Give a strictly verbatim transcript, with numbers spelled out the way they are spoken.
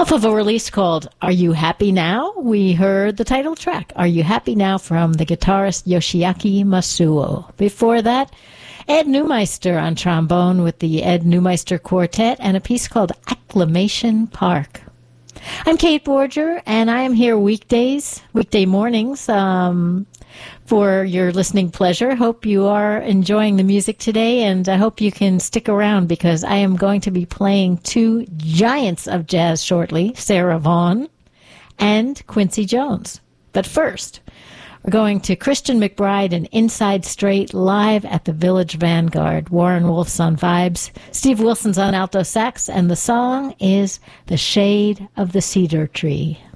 Off of a release called Are You Happy Now? We heard the title track, Are You Happy Now, from the guitarist Yoshiaki Masuo. Before that, Ed Neumeister on trombone with the Ed Neumeister Quartet and a piece called Acclamation Park. I'm Kate Borger, and I am here weekdays, weekday mornings, um, for your listening pleasure. Hope you are enjoying the music today, and I hope you can stick around because I am going to be playing two giants of jazz shortly, Sarah Vaughan and Quincy Jones. But first, we're going to Christian McBride and Inside Straight live at the Village Vanguard. Warren Wolf's on vibes, Steve Wilson's on alto sax, and the song is The Shade of the Cedar Tree.